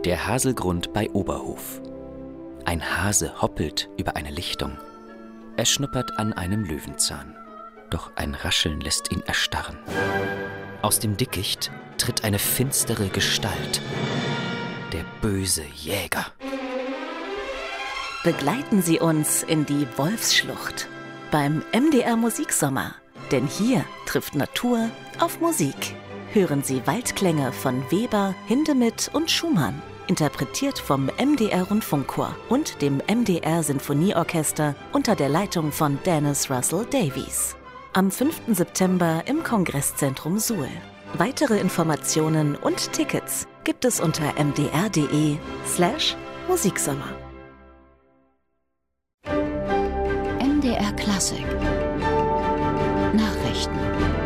Der Haselgrund bei Oberhof. Ein Hase hoppelt über eine Lichtung. Er schnuppert an einem Löwenzahn. Doch ein Rascheln lässt ihn erstarren. Aus dem Dickicht tritt eine finstere Gestalt. Der böse Jäger. Begleiten Sie uns in die Wolfsschlucht beim MDR Musiksommer. Denn hier trifft Natur auf Musik. Hören Sie Waldklänge von Weber, Hindemith und Schumann. Interpretiert vom MDR Rundfunkchor und dem MDR Sinfonieorchester unter der Leitung von Dennis Russell Davies. Am 5. September im Kongresszentrum Suhl. Weitere Informationen und Tickets gibt es unter mdr.de/Musiksommer. MDR Klassik Nachrichten.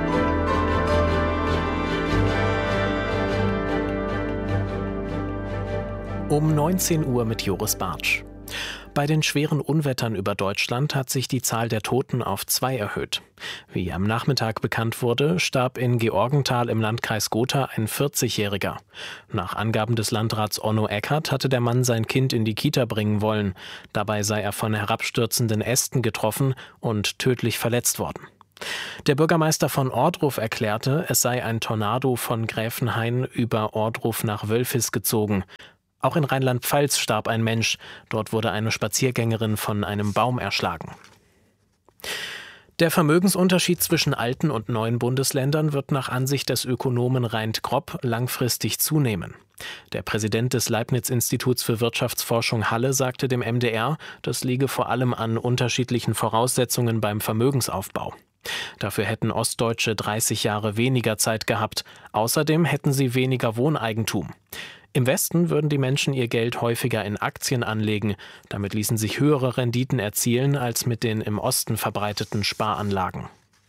Um 19 Uhr mit Joris Bartsch. Bei den schweren Unwettern über Deutschland hat sich die Zahl der Toten auf 2 erhöht. Wie am Nachmittag bekannt wurde, starb in Georgenthal im Landkreis Gotha ein 40-Jähriger. Nach Angaben des Landrats Onno Eckert hatte der Mann sein Kind in die Kita bringen wollen. Dabei sei er von herabstürzenden Ästen getroffen und tödlich verletzt worden. Der Bürgermeister von Ohrdruf erklärte, es sei ein Tornado von Gräfenhain über Ohrdruf nach Wölfis gezogen. Auch in Rheinland-Pfalz starb ein Mensch. Dort wurde eine Spaziergängerin von einem Baum erschlagen. Der Vermögensunterschied zwischen alten und neuen Bundesländern wird nach Ansicht des Ökonomen Reint Gropp langfristig zunehmen. Der Präsident des Leibniz-Instituts für Wirtschaftsforschung Halle sagte dem MDR, das liege vor allem an unterschiedlichen Voraussetzungen beim Vermögensaufbau. Dafür hätten Ostdeutsche 30 Jahre weniger Zeit gehabt. Außerdem hätten sie weniger Wohneigentum. Im Westen würden die Menschen ihr Geld häufiger in Aktien anlegen. Damit ließen sich höhere Renditen erzielen als mit den im Osten verbreiteten Sparanlagen.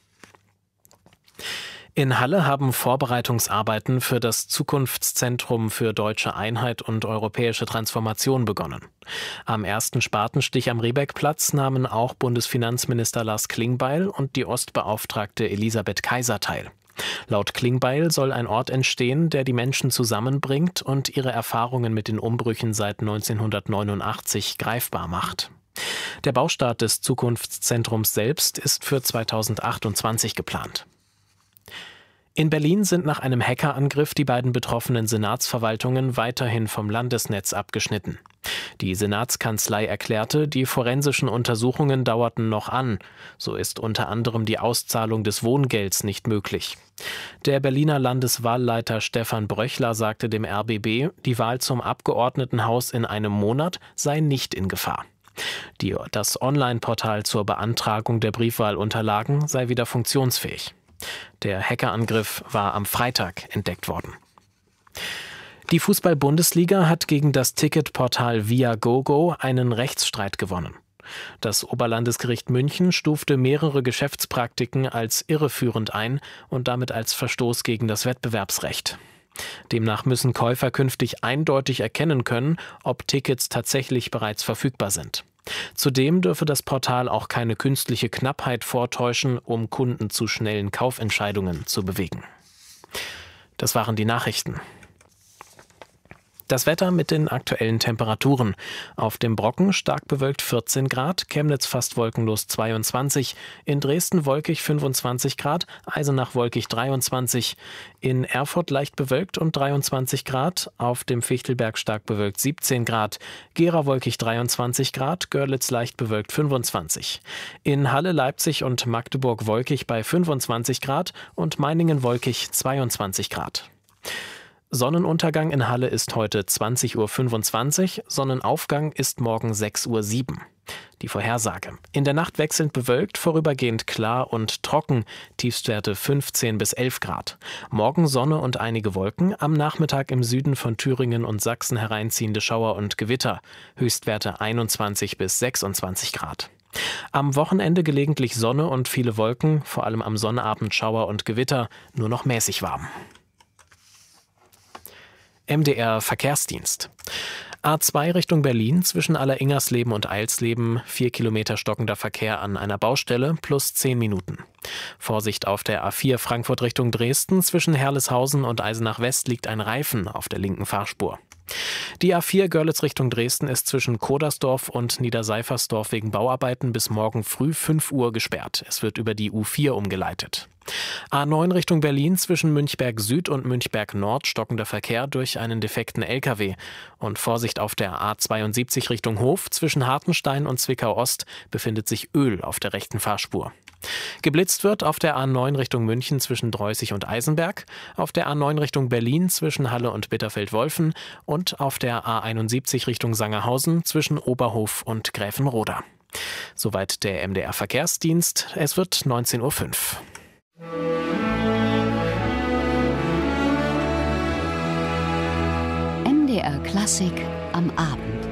In Halle haben Vorbereitungsarbeiten für das Zukunftszentrum für deutsche Einheit und europäische Transformation begonnen. Am ersten Spatenstich am Riebeckplatz nahmen auch Bundesfinanzminister Lars Klingbeil und die Ostbeauftragte Elisabeth Kaiser teil. Laut Klingbeil soll ein Ort entstehen, der die Menschen zusammenbringt und ihre Erfahrungen mit den Umbrüchen seit 1989 greifbar macht. Der Baustart des Zukunftszentrums selbst ist für 2028 geplant. In Berlin sind nach einem Hackerangriff die beiden betroffenen Senatsverwaltungen weiterhin vom Landesnetz abgeschnitten. Die Senatskanzlei erklärte, die forensischen Untersuchungen dauerten noch an. So ist unter anderem die Auszahlung des Wohngelds nicht möglich. Der Berliner Landeswahlleiter Stefan Bröchler sagte dem RBB, die Wahl zum Abgeordnetenhaus in einem Monat sei nicht in Gefahr. Das Online-Portal zur Beantragung der Briefwahlunterlagen sei wieder funktionsfähig. Der Hackerangriff war am Freitag entdeckt worden. Die Fußball-Bundesliga hat gegen das Ticketportal Viagogo einen Rechtsstreit gewonnen. Das Oberlandesgericht München stufte mehrere Geschäftspraktiken als irreführend ein und damit als Verstoß gegen das Wettbewerbsrecht. Demnach müssen Käufer künftig eindeutig erkennen können, ob Tickets tatsächlich bereits verfügbar sind. Zudem dürfe das Portal auch keine künstliche Knappheit vortäuschen, um Kunden zu schnellen Kaufentscheidungen zu bewegen. Das waren die Nachrichten. Das Wetter mit den aktuellen Temperaturen. Auf dem Brocken stark bewölkt 14 Grad, Chemnitz fast wolkenlos 22, in Dresden wolkig 25 Grad, Eisenach wolkig 23, in Erfurt leicht bewölkt und 23 Grad, auf dem Fichtelberg stark bewölkt 17 Grad, Gera wolkig 23 Grad, Görlitz leicht bewölkt 25. In Halle, Leipzig und Magdeburg wolkig bei 25 Grad und Meiningen wolkig 22 Grad. Sonnenuntergang in Halle ist heute 20:25 Uhr, Sonnenaufgang ist morgen 6:07 Uhr. Die Vorhersage. In der Nacht wechselnd bewölkt, vorübergehend klar und trocken, Tiefstwerte 15 bis 11 Grad. Morgen Sonne und einige Wolken, am Nachmittag im Süden von Thüringen und Sachsen hereinziehende Schauer und Gewitter, Höchstwerte 21 bis 26 Grad. Am Wochenende gelegentlich Sonne und viele Wolken, vor allem am Sonnabend Schauer und Gewitter, nur noch mäßig warm. MDR Verkehrsdienst. A2 Richtung Berlin zwischen Alleringersleben und Eilsleben, 4 Kilometer stockender Verkehr an einer Baustelle plus 10 Minuten. Vorsicht auf der A4 Frankfurt Richtung Dresden. Zwischen Herleshausen und Eisenach West liegt ein Reifen auf der linken Fahrspur. Die A4 Görlitz Richtung Dresden ist zwischen Kodersdorf und Niederseifersdorf wegen Bauarbeiten bis morgen früh 5 Uhr gesperrt. Es wird über die U4 umgeleitet. A9 Richtung Berlin zwischen Münchberg Süd und Münchberg Nord stockender Verkehr durch einen defekten LKW. Und Vorsicht auf der A72 Richtung Hof zwischen Hartenstein und Zwickau Ost befindet sich Öl auf der rechten Fahrspur. Geblitzt wird auf der A9 Richtung München zwischen Dreußig und Eisenberg, auf der A9 Richtung Berlin zwischen Halle und Bitterfeld-Wolfen und auf der A71 Richtung Sangerhausen zwischen Oberhof und Gräfenroda. Soweit der MDR Verkehrsdienst. Es wird 19:05 Uhr. MDR Klassik am Abend.